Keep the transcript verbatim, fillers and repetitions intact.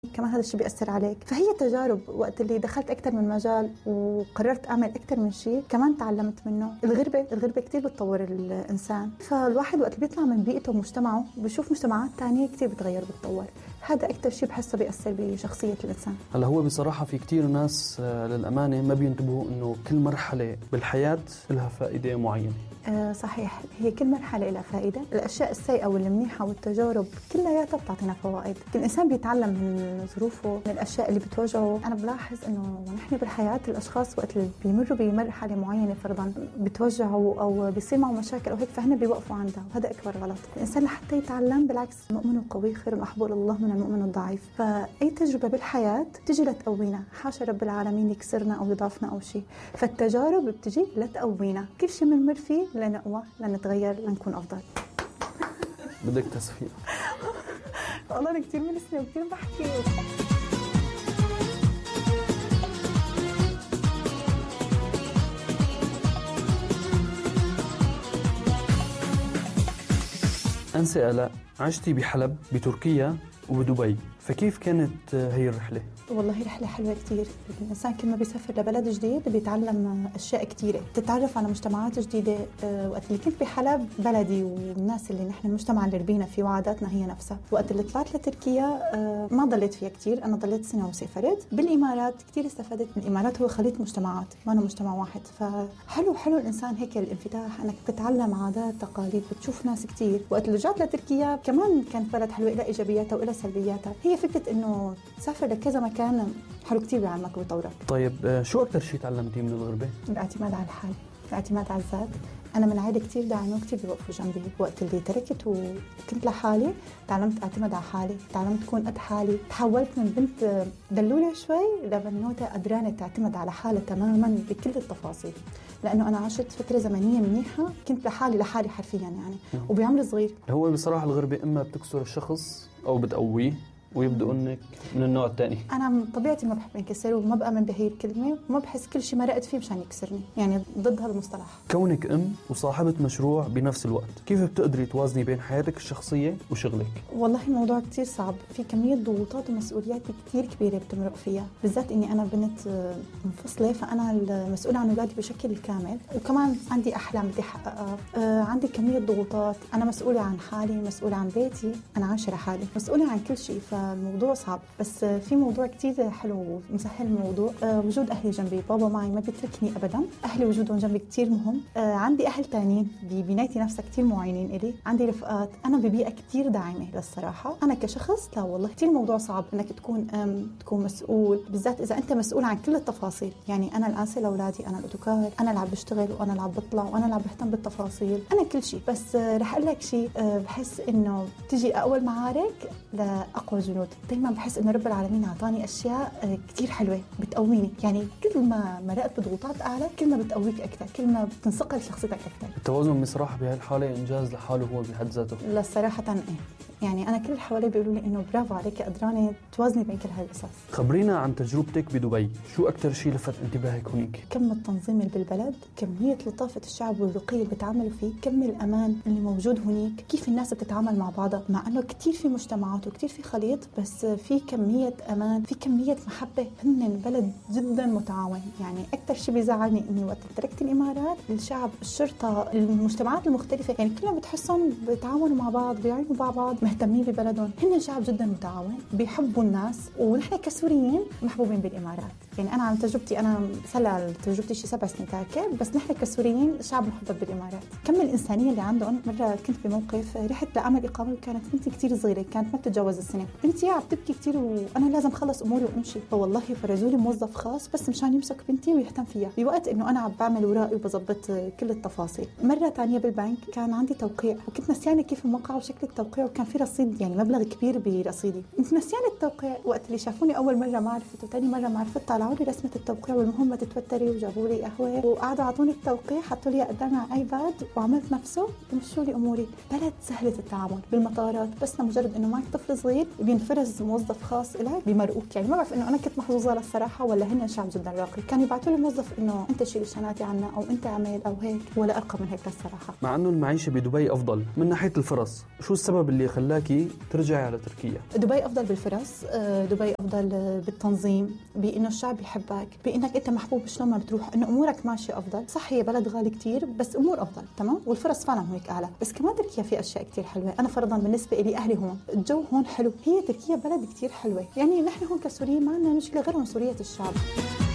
كمان هذا الشيء بيأثر عليك. فهي تجارب، وقت اللي دخلت أكتر من مجال وقررت أعمل أكتر من شيء كمان تعلمت منه. الغربة الغربة كتير بتطور الإنسان، فالواحد وقت بيطلع من بيئته ومجتمعه بيشوف مجتمعات تانية كتير بتغير بتطور. هذا أكتر شيء بحسه بيأثر بشخصية الإنسان. هلا هو بصراحة في كتير ناس للأمانة ما بينتبهوا إنه كل مرحلة بالحياة لها فائدة معينة. آه صحيح، هي كل مرحلة لها فائدة. الأشياء السيئة والمنيحة والتجارب كلها بتعطينا فوائد. الإنسان بيتعلم من ظروفه، من الأشياء اللي بتواجهه. أنا بلاحظ إنه نحن بالحياة الأشخاص وقت اللي بيمروا بمرحلة معينة فرضاً بتوجعوا أو بيصير معه مشاكل أو هيك، فهنا بيوقفوا عندها، وهذا أكبر غلط. الإنسان لحتى يتعلم بالعكس، المؤمن القوي خير محبوب الله من المؤمن الضعيف. فأي تجربة بالحياة تجي لتقوينا، حاشا رب العالمين يكسرنا أو يضعفنا أو شيء. فالتجارب بتجي لتقوينا، كل شيء بنمر فيه لنقوى، لنتغير، لنكون أفضل. بدك تصفيق. والله أنا كتير من سنة وكتير بحكي. أنسة آلاء، عشتي بحلب بتركيا وبدبي، فكيف كانت هي الرحلة؟ والله رحلة حلوة كتير. الإنسان كل ما بيسافر لبلد جديد بيتعلم أشياء كتيرة، بتتعرف على مجتمعات جديدة. وقت اللي كنت بحلب بلدي والناس اللي نحن المجتمع اللي ربينا فيه وعاداتنا هي نفسها. وقت اللي طلعت لتركيا ما ضليت فيها كتير، أنا ضليت سنة وسافرت. بالإمارات كتير استفدت من الإمارات، هو خليط مجتمعات ما أنا مجتمع واحد. فحلو حلو الإنسان هيك الانفتاح، أنك بتتعلم عادات تقاليد، بتشوف ناس كتير. وقت اللي رجعت لتركيا كمان كانت بلد حلوة، إلى إيجابياتها وإلى سلبياتها. هي فكرة إنه تسافر لكذا مكان حلو كتير بيعلمك ويطورك. طيب شو أكتر شيء تعلمتيه من الغربة؟ الاعتماد على الحال، الاعتماد على الذات. أنا من عائلة كتير داعمة وكتير بيوقفوا جنبي. وقت اللي تركت وكنت لحالي تعلمت أعتمد على حالي، تعلمت أكون قد حالي. تحولت من بنت دلولة شوي لبنوتة قدرانة تعتمد على حالها تماما بكل التفاصيل، لأنه أنا عشت فترة زمنية منيحة كنت لحالي لحالي حرفيا يعني، وبعمر صغير. هو بصراحة الغربة إما بتكسر الشخص أو بتقويه ويبدأ انك من النوع الثاني. انا طبيعتي ما بحب انكسر وما بامن بهي الكلمه، وما بحس كل شيء مرقت فيه مشان يكسرني، يعني ضد هالمصطلح. كونك ام وصاحبه مشروع بنفس الوقت، كيف بتقدري توازني بين حياتك الشخصيه وشغلك؟ والله الموضوع كتير صعب، في كميه ضغوطات ومسؤوليات كتير كبيره بتمرق فيها، بالذات اني انا بنت منفصله، فانا المسؤوله عن اولادي بشكل كامل، وكمان عندي احلام بدي احققها. آه عندي كميه ضغوطات، انا مسؤوله عن حالي، مسؤوله عن بيتي، انا عايشه لحالي، مسؤوله عن كل شيء. فالموضوع صعب، بس في موضوع كتير حلو ومسهل الموضوع. آه وجود اهلي جنبي، بابا معي ما بيتركني ابدا، اهلي وجودهم جنبي كتير مهم. آه عندي اهل تانيين ببنايتي نفسها كتير معينين الي، عندي رفقات، انا ببيئه كتير داعمه للصراحه. انا كشخص لا والله كتير الموضوع صعب انك تكون ام تكون مسؤول، بالذات اذا انت مسؤول عن كل التفاصيل. يعني انا الانسه لاولادي، انا الاوتوكار، انا اللي عم بشتغل وانا اللي عم بطلع وانا اللي عم بهتم بالتفاصيل، انا كل شيء. بس آه رح اقول لك شيء، آه بحس انه تجي اقوى المعارك لاقوى جنود. دائما بحس انه رب العالمين اعطاني اشياء آه كتير حلوه بتقويني، يعني كل ما مرقت بضغوطات اعلى كل ما بتقويك اكثر، كل ما بتنصقل شخصيتك اكثر. التوازن بصراحه بهالحاله انجاز لحاله هو بحد ذاته. لا صراحه ايه، يعني أنا كل اللي حوالي بيقولوا لي إنه برافو عليك، قدرانة توازني بين كل هالقصص. خبرينا عن تجربتك بدبي، شو أكتر شيء لفت انتباهك هناك؟ كم التنظيم اللي بالبلد، كمية لطافة الشعب والرقي اللي بتعاملوا فيه، كم الأمان اللي موجود هناك، كيف الناس بتتعامل مع بعضها، مع إنه كتير في مجتمعات وكتير في خليط، بس في كمية أمان، في كمية محبة. هن بلد جدا متعاون. يعني أكتر شيء بيزعلني إني وقت تركت الإمارات، الشعب، الشرطة، المجتمعات المختلفة، يعني كلهم بتحسهم بيتعاونوا مع بعض، بيعينوا مع بعض، مهتمين ببلدهم. هن شعب جدا متعاون، بيحبوا الناس، ونحن كسوريين محبوبين بالإمارات. يعني أنا عن تجربتي، أنا سلا تجربتي شي سبع سنين كاكب، بس نحن كسوريين شعب محبب بالإمارات. كم الإنسانية اللي عندهم. مرة كنت بموقف رحت لأعمل إقامة، وكانت بنتي كتير صغيرة، كانت ما بتتجاوز السنة. بنتي عم تبكي كتير وأنا لازم خلص أموري وأمشي، فوالله فرزولي موظف خاص بس مشان يمسك بنتي ويهتم فيها بوقت إنه أنا عم بعمل ورائي وبظبط كل التفاصيل. مرة تانية بالبنك كان عندي توقيع، وكنت نسيانة كيف الموقع وشكل التوقيع، وكان في رصيد يعني مبلغ كبير برصيدي. كنت نسيانة التوقيع. وقت اللي شافوني أول مرة ما عرفت، وتاني مرة ما عرفت، طلعوا لي رسمه التوقيع والمهم ما تتوتري، وجابوا لي قهوه وقعدوا اعطوني التوقيع، حطوا لي قدامي على ايباد وعملت نفسه ومشوا لي اموري. بلد سهله التعامل بالمطارات، بس لمجرد انه معك طفل صغير بينفرز موظف خاص لك بمرقوك. يعني ما بعرف انه انا كنت محظوظه للصراحه ولا هن شعب جدا راقي، كانوا يبعثوا لي موظف انه انت شيل الشنطه عنا او انت اعمل او هيك، ولا ارقى من هيك للصراحه. مع انه المعيشه بدبي افضل من ناحيه الفرص، شو السبب اللي خلاكي ترجعي على تركيا؟ دبي افضل بالفرص، دبي افضل بالتنظيم، بانه الشعب يحبك، بانك انت محبوب شلون ما بتروح، انه امورك ماشيه افضل. صح هي بلد غالي كتير بس امور افضل تمام، والفرص فعلا هيك اعلى. بس كمان تركيا في اشياء كتير حلوه. انا فرضا بالنسبه لي اهلي هون، الجو هون حلو، هي تركيا بلد كتير حلوه. يعني نحن هون كسوريين ما عندنا مشكله غيرهم سوريه الشعب.